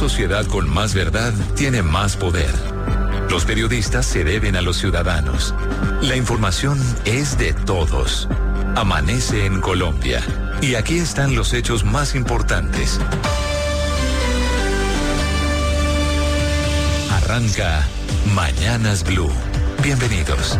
sociedad con más verdad tiene más poder. Los periodistas se deben a los ciudadanos. La información es de todos. Amanece en Colombia. Y aquí están los hechos más importantes. Arranca Mañanas Blue. Bienvenidos.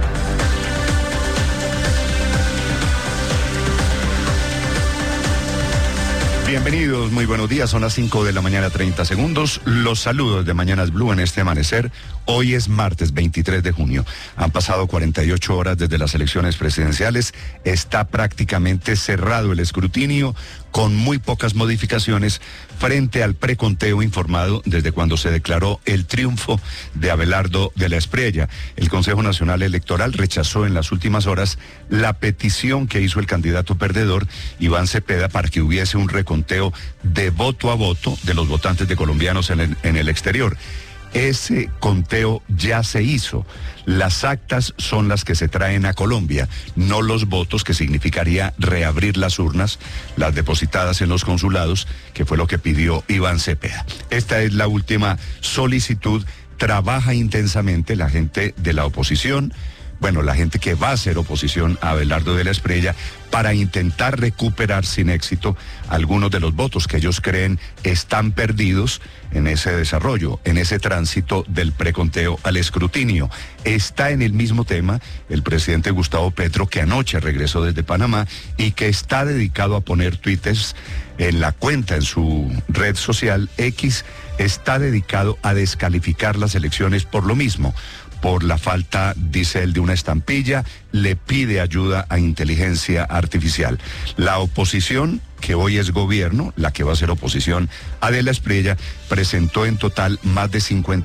Bienvenidos, muy buenos días, son las 5 de la mañana, 30 segundos. Los saludos de Mañanas Blue en este amanecer. Hoy es martes 23 de junio. Han pasado 48 horas desde las elecciones presidenciales. Está prácticamente cerrado el escrutinio con muy pocas modificaciones frente al preconteo informado desde cuando se declaró el triunfo de Abelardo de la Espriella. El Consejo Nacional Electoral rechazó en las últimas horas la petición que hizo el candidato perdedor, Iván Cepeda, para que hubiese un reconteo de voto a voto de los votantes de colombianos en el exterior. Ese conteo ya se hizo. Las actas son las que se traen a Colombia, no los votos, que significaría reabrir las urnas, las depositadas en los consulados, que fue lo que pidió Iván Cepeda. Esta es la última solicitud. Trabaja intensamente la gente de la oposición, la gente que va a hacer oposición a Abelardo de la Espriella, para intentar recuperar sin éxito algunos de los votos que ellos creen están perdidos en ese desarrollo, en ese tránsito del preconteo al escrutinio. Está en el mismo tema el presidente Gustavo Petro, que anoche regresó desde Panamá y que está dedicado a poner tuites en la cuenta, en su red social X, está dedicado a descalificar las elecciones por lo mismo. Por la falta, dice él, de una estampilla, le pide ayuda a inteligencia artificial. La oposición, que hoy es gobierno, la que va a ser oposición a de la Espriella, presentó en total más de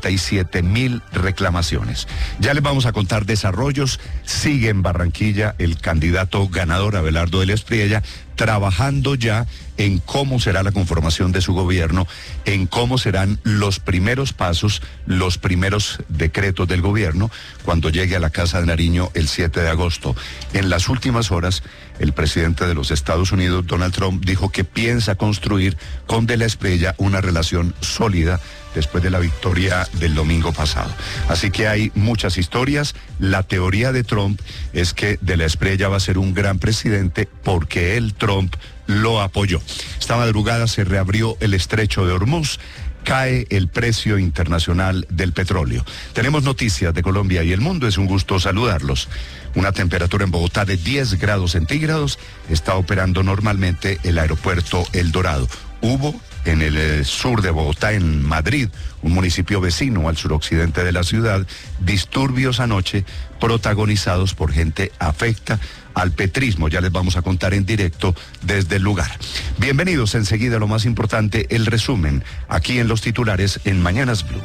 57,000 reclamaciones. Ya les vamos a contar desarrollos. Sigue en Barranquilla el candidato ganador, Abelardo de la Espriella, trabajando ya en cómo será la conformación de su gobierno, en cómo serán los primeros pasos, los primeros decretos del gobierno cuando llegue a la Casa de Nariño el 7 de agosto. En las últimas horas, el presidente de los Estados Unidos, Donald Trump, dijo que piensa construir con de la Espriella una relación sólida después de la victoria del domingo pasado. Así que hay muchas historias. La teoría de Trump es que de la Espriella va a ser un gran presidente porque él, Trump, lo apoyó. Esta madrugada se reabrió el estrecho de Hormuz. Cae el precio internacional del petróleo. Tenemos noticias de Colombia y el mundo. Es un gusto saludarlos. Una temperatura en Bogotá de 10 grados centígrados. Está operando normalmente el aeropuerto El Dorado. Hubo en el sur de Bogotá, en Madrid, un municipio vecino al suroccidente de la ciudad, disturbios anoche protagonizados por gente afecta al petrismo. Ya les vamos a contar en directo desde el lugar. Bienvenidos, enseguida lo más importante, el resumen, aquí en los titulares en Mañanas Blue.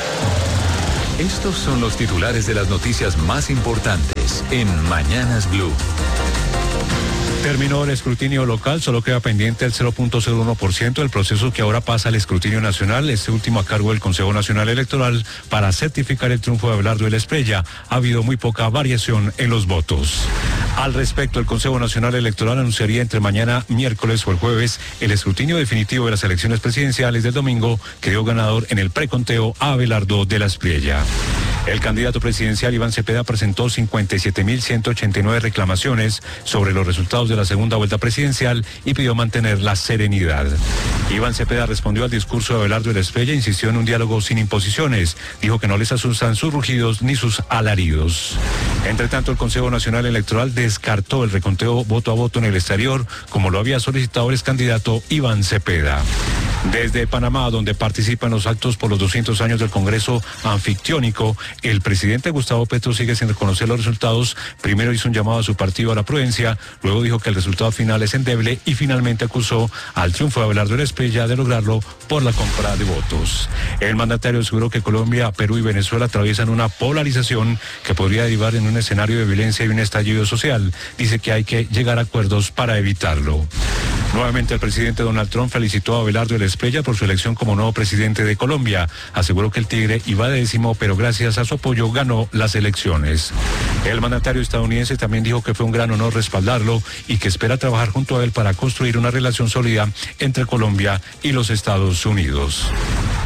Estos son los titulares de las noticias más importantes en Mañanas Blue. Terminó el escrutinio local, solo queda pendiente el 0.01% del proceso que ahora pasa al escrutinio nacional, este último a cargo del Consejo Nacional Electoral, para certificar el triunfo de Abelardo de la Espriella. Ha habido muy poca variación en los votos. Al respecto, el Consejo Nacional Electoral anunciaría entre mañana, miércoles o el jueves, el escrutinio definitivo de las elecciones presidenciales del domingo, que dio ganador en el preconteo a Abelardo de la Espriella. El candidato presidencial Iván Cepeda presentó 57,189 reclamaciones sobre los resultados de la segunda vuelta presidencial y pidió mantener la serenidad. Iván Cepeda respondió al discurso de Abelardo de la Espriella e insistió en un diálogo sin imposiciones. Dijo que no les asustan sus rugidos ni sus alaridos. Entre tanto, el Consejo Nacional Electoral descartó el reconteo voto a voto en el exterior, como lo había solicitado el candidato Iván Cepeda. Desde Panamá, donde participa en los actos por los 200 años del Congreso anfictiónico, el presidente Gustavo Petro sigue sin reconocer los resultados. Primero hizo un llamado a su partido a la prudencia, luego dijo que el resultado final es endeble y finalmente acusó al triunfo de Abelardo de la Espriella de lograrlo por la compra de votos. El mandatario aseguró que Colombia, Perú y Venezuela atraviesan una polarización que podría derivar en un escenario de violencia y un estallido social. Dice que hay que llegar a acuerdos para evitarlo. Nuevamente el presidente Donald Trump felicitó a Abelardo de la Espriella por su elección como nuevo presidente de Colombia. Aseguró que el Tigre iba de décimo, pero gracias a su apoyo ganó las elecciones. El mandatario estadounidense también dijo que fue un gran honor respaldarlo y que espera trabajar junto a él para construir una relación sólida entre Colombia y los Estados Unidos.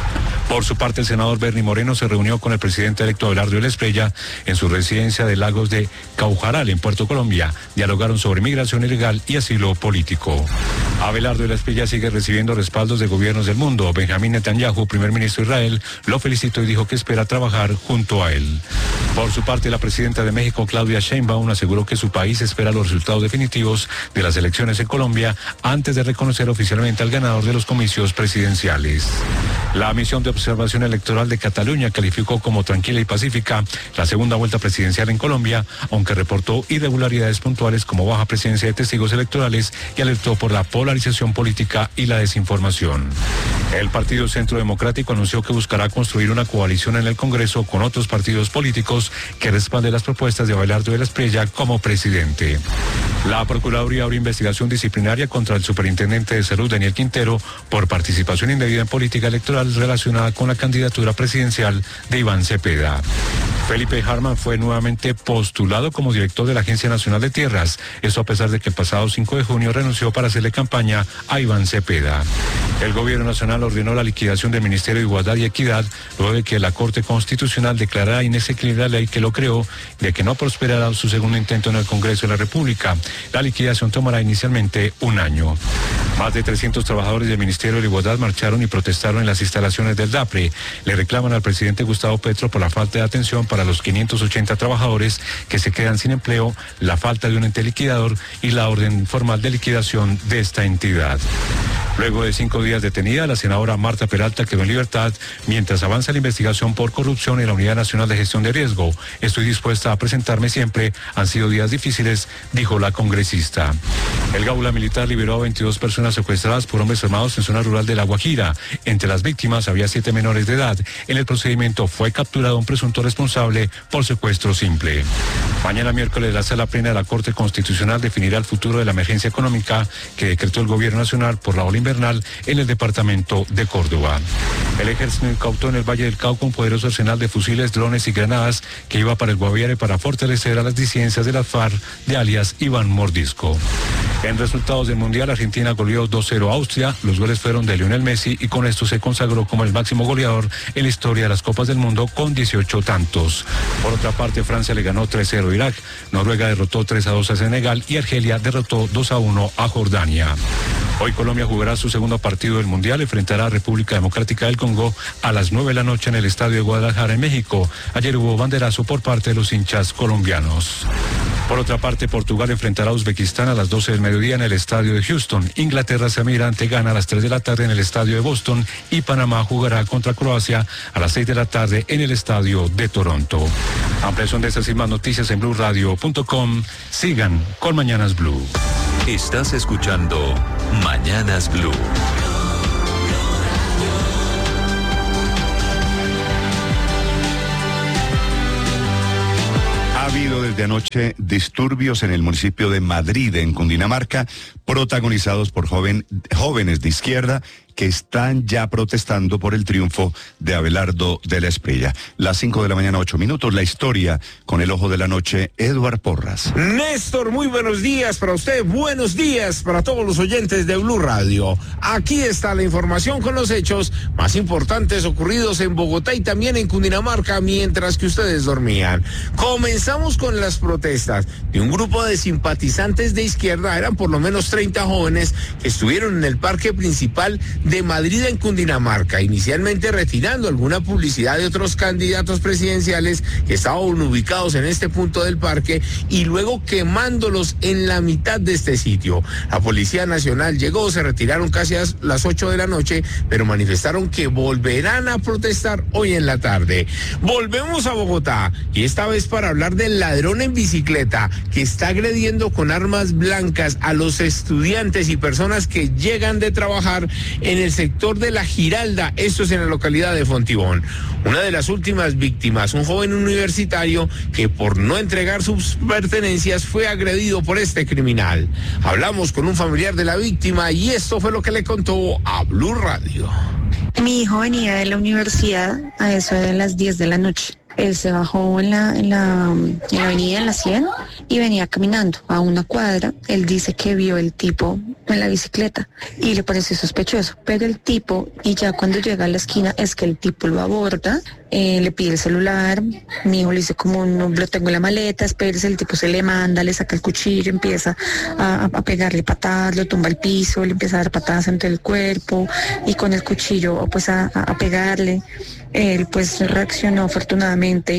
Por su parte, el senador Bernie Moreno se reunió con el presidente electo Abelardo Vélez Prella en su residencia de Lagos de Caujaral, en Puerto Colombia. Dialogaron sobre migración ilegal y asilo político. Abelardo Vélez Prella sigue recibiendo respaldos de gobiernos del mundo. Benjamín Netanyahu, primer ministro de Israel, lo felicitó y dijo que espera trabajar junto a él. Por su parte, la presidenta de México, Claudia Sheinbaum, aseguró que su país espera los resultados definitivos de las elecciones en Colombia antes de reconocer oficialmente al ganador de los comicios presidenciales. La misión de observación electoral de Cataluña calificó como tranquila y pacífica la segunda vuelta presidencial en Colombia, aunque reportó irregularidades puntuales como baja presencia de testigos electorales y alertó por la polarización política y la desinformación. El Partido Centro Democrático anunció que buscará construir una coalición en el Congreso con otros partidos políticos que respalden las propuestas de Abelardo Vélez Prella como presidente. La Procuraduría abrió investigación disciplinaria contra el superintendente de Salud, Daniel Quintero, por participación indebida en política electoral relacionada con la candidatura presidencial de Iván Cepeda. Felipe Harman fue nuevamente postulado como director de la Agencia Nacional de Tierras, eso a pesar de que el pasado 5 de junio renunció para hacerle campaña a Iván Cepeda. El gobierno nacional ordenó la liquidación del Ministerio de Igualdad y Equidad luego de que la Corte Constitucional declarara inexequible la ley que lo creó, de que no prosperará su segundo intento en el Congreso de la República. La liquidación tomará inicialmente un año. Más de 300 trabajadores del Ministerio de Igualdad marcharon y protestaron en las instalaciones del DAPRE. Le reclaman al presidente Gustavo Petro por la falta de atención para los 580 trabajadores que se quedan sin empleo, la falta de un ente liquidador y la orden formal de liquidación de esta entidad. Luego de 5 días detenida, la senadora Marta Peralta quedó en libertad mientras avanza la investigación por corrupción en la Unidad Nacional de Gestión de Riesgo. Estoy dispuesta a presentarme siempre. Han sido días difíciles, dijo la congresista. El Gaula Militar liberó a 22 personas secuestradas por hombres armados en zona rural de La Guajira. Entre las víctimas había 7 menores de edad. En el procedimiento fue capturado un presunto responsable por secuestro simple. Mañana miércoles la Sala Plena de la Corte Constitucional definirá el futuro de la emergencia económica que decretó el Gobierno Nacional por la ola invernal en el departamento de Córdoba. El ejército incautó en el Valle del Cauca un poderoso arsenal de fusiles, drones y granadas que iba para el Guaviare para fortalecer a las disidencias de las FARC de alias Iván Mordisco. En resultados del Mundial, Argentina goleó 2-0 a Austria. Los goles fueron de Lionel Messi y con esto se consagró como el máximo goleador en la historia de las Copas del Mundo con 18 tantos. Por otra parte, Francia le ganó 3-0 a Irak, Noruega derrotó 3-2 a Senegal y Argelia derrotó 2-1 a Jordania. Hoy Colombia jugará su segundo partido del Mundial, enfrentará a República Democrática del Congo a las 9 de la noche en el Estadio de Guadalajara, en México. Ayer hubo banderazo por parte de los hinchas colombianos. Por otra parte, Portugal enfrentará a Uzbekistán a las 12 del mediodía en el Estadio de Houston. Inglaterra se medirá ante Ghana a las 3 de la tarde en el Estadio de Boston y Panamá jugará contra Croacia a las 6 de la tarde en el Estadio de Toronto. Ampliación de estas y más noticias en BluRadio.com. Sigan con Mañanas Blue. Estás escuchando Mañanas Blue. Ha habido desde anoche disturbios en el municipio de Madrid, en Cundinamarca, protagonizados por jóvenes de izquierda que están ya protestando por el triunfo de Abelardo Vélez Prella. Las 5 de la mañana, 8 minutos, la historia con el ojo de la noche, Eduard Porras. Néstor, muy buenos días para usted, buenos días para todos los oyentes de Blue Radio. Aquí está la información con los hechos más importantes ocurridos en Bogotá y también en Cundinamarca mientras que ustedes dormían. Comenzamos con las protestas de un grupo de simpatizantes de izquierda, eran por lo menos 30 jóvenes que estuvieron en el parque principal de Madrid en Cundinamarca, inicialmente retirando alguna publicidad de otros candidatos presidenciales que estaban ubicados en este punto del parque y luego quemándolos en la mitad de este sitio. La Policía Nacional llegó, se retiraron casi a las 8 de la noche, pero manifestaron que volverán a protestar hoy en la tarde. Volvemos a Bogotá y esta vez para hablar del ladrón en bicicleta que está agrediendo con armas blancas a los estudiantes y personas que llegan de trabajar en el sector de La Giralda, esto es en la localidad de Fontibón. Una de las últimas víctimas, un joven universitario que por no entregar sus pertenencias fue agredido por este criminal. Hablamos con un familiar de la víctima y esto fue lo que le contó a Blue Radio. Mi hijo venía de la universidad a eso de las 10 de la noche. Él se bajó en la avenida, en la 100, y venía caminando a una cuadra. Él dice que vio el tipo en la bicicleta y le pareció sospechoso, pero el tipo, y ya cuando llega a la esquina, es que el tipo lo aborda, le pide el celular. Mi hijo le dice como, no lo tengo en la maleta, espérese. El tipo se le manda, le saca el cuchillo, empieza a pegarle patadas, lo tumba al piso, le empieza a dar patadas entre el cuerpo y con el cuchillo pues a pegarle. Él pues reaccionó afortunadamente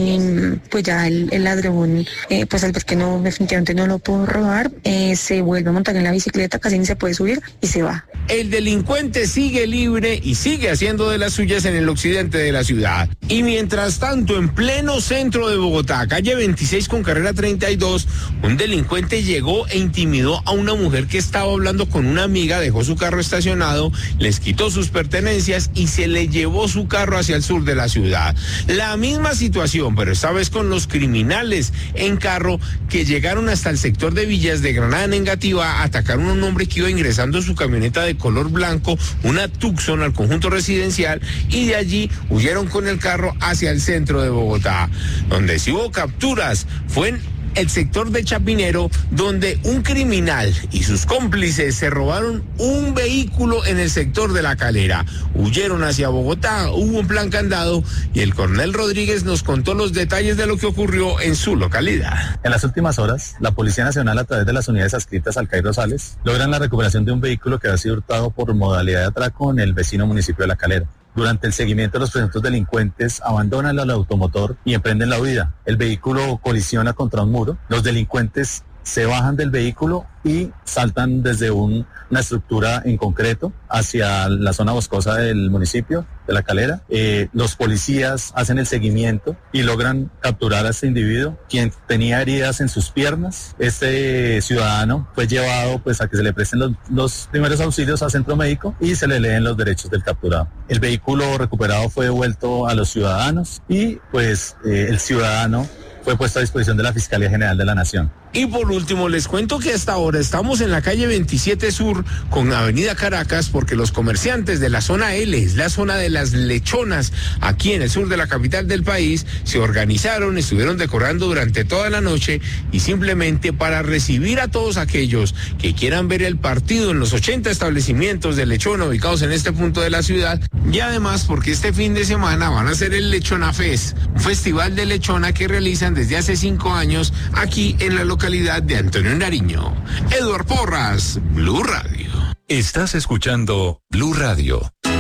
y pues ya el ladrón, pues al ver que no, definitivamente no lo pudo robar, se vuelve a montar en la bicicleta, casi ni se puede subir y se va. El delincuente sigue libre y sigue haciendo de las suyas en el occidente de la ciudad. Y mientras tanto, en pleno centro de Bogotá, calle 26 con carrera 32, un delincuente llegó e intimidó a una mujer que estaba hablando con una amiga, dejó su carro estacionado, les quitó sus pertenencias y se le llevó su carro hacia el sur de la ciudad. La misma situación, pero esta vez con los criminales en carro que llegaron hasta el sector de Villas de Granada en Engativá, atacaron a un hombre que iba ingresando en su camioneta de color blanco, una Tucson, al conjunto residencial, y de allí huyeron con el carro hacia el centro de Bogotá. Donde sí hubo capturas fue en el sector de Chapinero, donde un criminal y sus cómplices se robaron un vehículo en el sector de La Calera. Huyeron hacia Bogotá, hubo un plan candado y el coronel Rodríguez nos contó los detalles de lo que ocurrió en su localidad. En las últimas horas, la Policía Nacional, a través de las unidades adscritas al CAI Rosales, logran la recuperación de un vehículo que había sido hurtado por modalidad de atraco en el vecino municipio de La Calera. Durante el seguimiento, los presuntos delincuentes abandonan el automotor y emprenden la huida. El vehículo colisiona contra un muro. Los delincuentes se bajan del vehículo y saltan desde una estructura en concreto hacia la zona boscosa del municipio de La Calera. Los policías hacen el seguimiento y logran capturar a este individuo, quien tenía heridas en sus piernas. Este ciudadano fue llevado pues a que se le presten los primeros auxilios al centro médico y se le leen los derechos del capturado. El vehículo recuperado fue devuelto a los ciudadanos y pues el ciudadano fue puesto a disposición de la Fiscalía General de la Nación. Y por último, les cuento que hasta ahora estamos en la calle 27 Sur con Avenida Caracas porque los comerciantes de la zona L, es la zona de las lechonas, aquí en el sur de la capital del país, se organizaron, estuvieron decorando durante toda la noche y simplemente para recibir a todos aquellos que quieran ver el partido en los 80 establecimientos de lechona ubicados en este punto de la ciudad, y además porque este fin de semana van a hacer el Lechona Fest, un festival de lechona que realizan desde hace 5 años aquí en la localidad de Antonio Nariño. Eduard Porras, Blue Radio. Estás escuchando Blue Radio.